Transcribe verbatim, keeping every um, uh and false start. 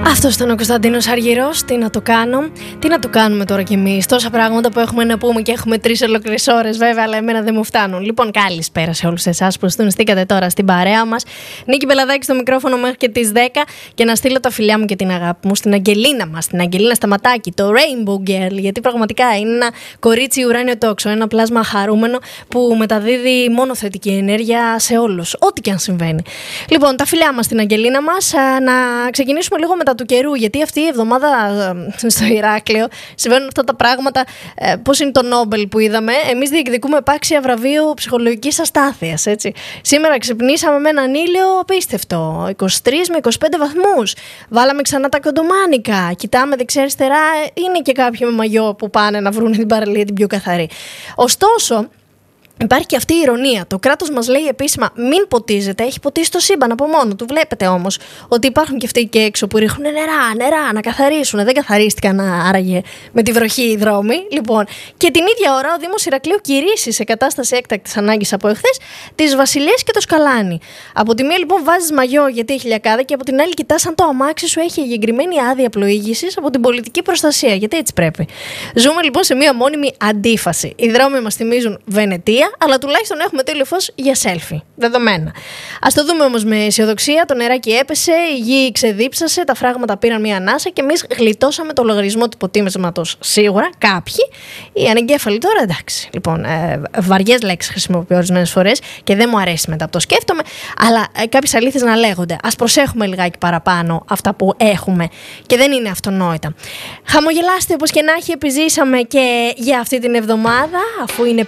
Αυτός ήταν ο Κωνσταντίνος Αργυρός. Τι να το κάνω, τι να το κάνουμε τώρα κι εμείς. Τόσα πράγματα που έχουμε να πούμε και έχουμε τρεις ολόκληρες ώρες, βέβαια, αλλά εμένα δεν μου φτάνουν. Λοιπόν, καλησπέρα σε όλους εσάς που συντονιστήκατε τώρα στην παρέα μας. Νίκη Μπελαδάκη στο μικρόφωνο μέχρι και τις δέκα. Και να στείλω τα φιλιά μου και την αγάπη μου στην Αγγελίνα μας, στην Αγγελίνα Σταματάκη, το Rainbow Girl. Γιατί πραγματικά είναι ένα κορίτσι ουράνιο τόξο, ένα πλάσμα χαρούμενο που μεταδίδει μόνο θετική ενέργεια σε όλους, ό,τι και αν συμβαίνει. Λοιπόν, τα φιλιά μας στην Αγγελίνα μας. Να ξεκινήσουμε λίγο με τα του καιρού, γιατί αυτή η εβδομάδα στο Ηράκλειο συμβαίνουν αυτά τα πράγματα. Ε, πώς είναι το Νόμπελ που είδαμε. Εμείς διεκδικούμε επάξια βραβείο ψυχολογικής αστάθειας, έτσι. Σήμερα ξυπνήσαμε με έναν ήλιο απίστευτο, είκοσι τρεις με είκοσι πέντε βαθμούς. Βάλαμε ξανά τα κοντομάνικα. Κοιτάμε δεξιά-αριστερά, είναι και κάποιοι με μαγιό που πάνε να βρουν την παραλία την πιο καθαρή. Ωστόσο, υπάρχει και αυτή η ηρωνία. Το κράτος μας λέει επίσημα μην ποτίζετε, έχει ποτίσει το σύμπαν από μόνο του. Βλέπετε όμως ότι υπάρχουν και αυτοί εκεί έξω που ρίχνουν νερά, νερά να καθαρίσουν. Δεν καθαρίστηκαν άραγε με τη βροχή οι δρόμοι. Λοιπόν, και την ίδια ώρα ο Δήμος Ηρακλείου κηρύσσει σε κατάσταση έκτακτης ανάγκης από εχθές τις Βασιλείες και το Σκαλάνι. Από τη μία λοιπόν βάζεις μαγιό γιατί έχει λιακάδα και από την άλλη κοιτάς αν το αμάξι σου έχει εγκεκριμένη άδεια πλοήγησης από την πολιτική προστασία. Γιατί έτσι πρέπει. Ζούμε λοιπόν σε μία μόνιμη αντίφαση. Οι δρόμοι μας θυμίζουν Βενετία, αλλά τουλάχιστον έχουμε τέλειο φως για selfie. Δεδομένα. Ας το δούμε όμως με αισιοδοξία. Το νεράκι έπεσε, η γη ξεδίψασε, τα φράγματα πήραν μία ανάσα και εμείς γλιτώσαμε το λογαριασμό του υποτίμησματος σίγουρα. Κάποιοι. Οι ανεγκέφαλοι τώρα εντάξει. Λοιπόν, ε, βαριές λέξεις χρησιμοποιώ ορισμένες φορές και δεν μου αρέσει μετά που το σκέφτομαι. Αλλά ε, κάποιες αλήθειες να λέγονται. Ας προσέχουμε λιγάκι παραπάνω αυτά που έχουμε και δεν είναι αυτονόητα. Χαμογελάστε όπως και να έχει, επιζήσαμε και για αυτή την εβδομάδα, αφού είναι